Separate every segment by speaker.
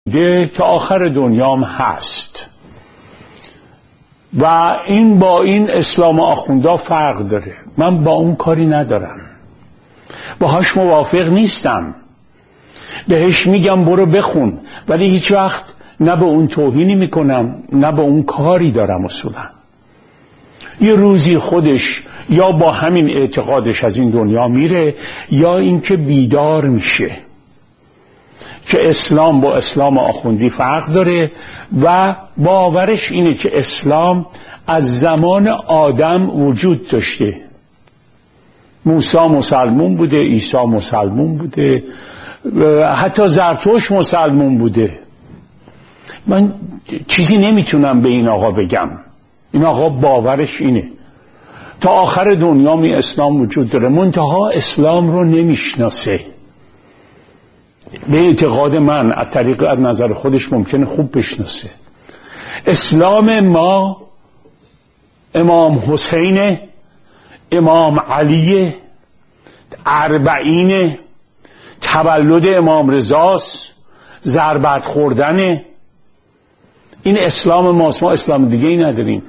Speaker 1: که آخر دنیام هست و این با این اسلام آخوندا فرق داره. من با اون کاری ندارم، باهاش موافق نیستم، بهش میگم برو بخون، ولی هیچ وقت نه به اون توهینی میکنم نه به اون کاری دارم. اصولا یه روزی خودش یا با همین اعتقادش از این دنیا میره یا اینکه بیدار میشه که اسلام با اسلام آخوندی فرق داره و باورش اینه که اسلام از زمان آدم وجود داشته. موسی مسلمون بوده، عیسی مسلمون بوده، حتی زرتشت مسلمون بوده. من چیزی نمیتونم به این آقا بگم. این آقا باورش اینه تا آخر دنیا می اسلام وجود داره، منتها اسلام رو نمیشناسه. به اعتقاد من از طریق از نظر خودش ممکنه خوب بشناسه. اسلام ما امام حسین، امام علی، اربعین، تولد امام رضاست، ضربت خوردن. این اسلام ماست، ما اسلام دیگه ای نداریم.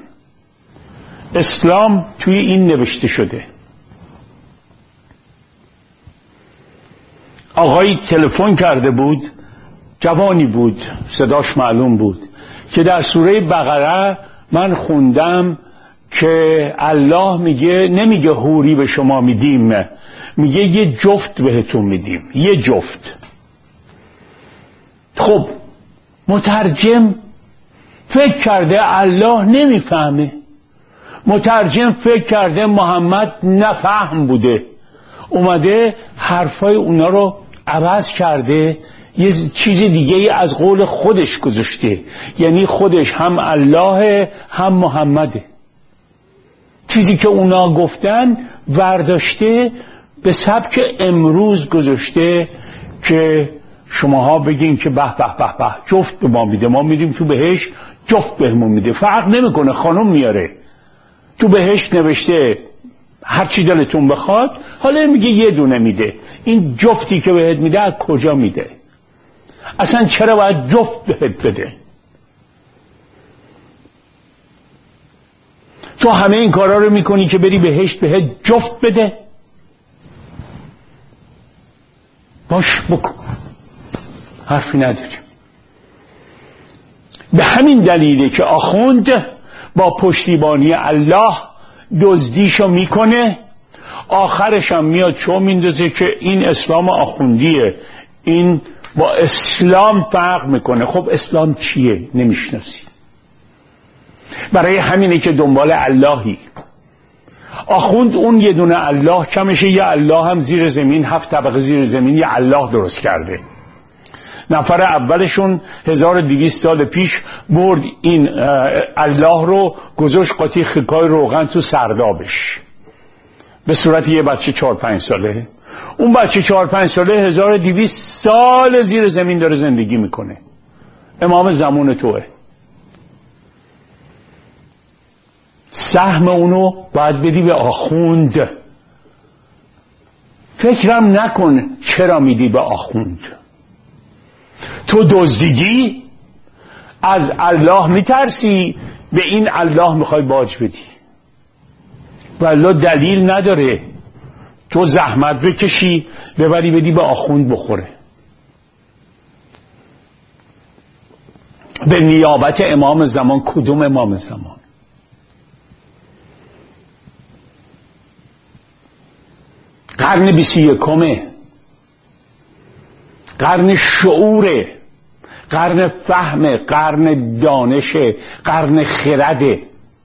Speaker 1: اسلام توی این نوشته شده. آقایی تلفن کرده بود، جوانی بود، صداش معلوم بود، که در سوره بقره من خوندم که الله میگه، نمیگه حوری به شما میدیم، میگه یه جفت بهتون میدیم، یه جفت. خب مترجم فکر کرده الله نمیفهمه، مترجم فکر کرده محمد نفهم بوده، اومده حرفای اونا رو عوض کرده، یه چیز دیگه ای از قول خودش گذاشته. یعنی خودش هم الله هم محمده. چیزی که اونا گفتن ورداشته به سبک امروز گذاشته که شماها بگین که به به به به جفت به ما میده، ما میدیم تو بهش جفت بهمون میده. فرق نمیکنه، خانم میاره تو بهش نوشته هر چی دلتون بخواد، حالا میگه یه دونه میده. این جفتی که بهت میده از کجا میده؟ اصلا چرا باید جفت بهت بده؟ تو همه این کارا رو میکنی که بری بهشت بهت جفت بده؟ باش بکن، حرفی نداریم. به همین دلیله که آخوند با پشتیبانی الله دزدیشو میکنه، آخرش هم میاد چون میندازه که این اسلام آخوندیه، این با اسلام فرق میکنه. خب اسلام چیه؟ نمیشناسی. برای همینه که دنبال اللهی. آخوند اون یه دونه الله کمشه، یه الله هم زیر زمین، 7 طبقه زیر زمین یه الله درست کرده. نفر اولشون 1200 سال پیش برد این الله رو گذاشت قاطی خیکای روغن تو سردابش به صورت یه بچه 4-5 ساله. اون بچه 4-5 ساله 1200 سال زیر زمین داره زندگی میکنه. امام زمان توه. سهم اونو باید بدی به آخوند. فکرم نکن چرا میدی به آخوند. تو دزدیدی، از الله میترسی، به این الله میخوای باج بدی. والله دلیل نداره تو زحمت بکشی ببری بدی به آخوند بخوره. به نیابت امام زمان. کدوم امام زمان؟ قرن 21، قرن شعوره، قرن فهم، قرن دانش، قرن خرده.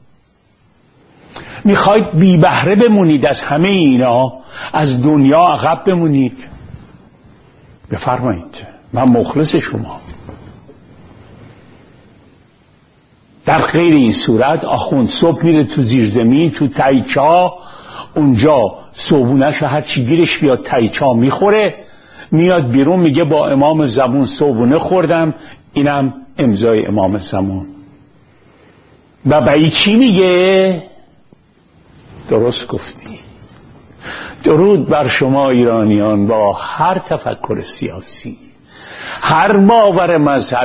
Speaker 1: میخواید بی بهره بمونید از همه اینا، از دنیا عقب بمونید؟ بفرمایید، من مخلص شما. در غیر این صورت آخوند صبح میره تو زیرزمین، تو تایچا، اونجا صبونش هر چی گیرش بیاد تایچا میخوره، میاد بیرون میگه با امام زمان صبونه خوردم، اینم امضای امام زمان. و به چی میگه؟ درست گفتی. درود بر شما ایرانیان با هر تفکر سیاسی، هر باور مذهبی.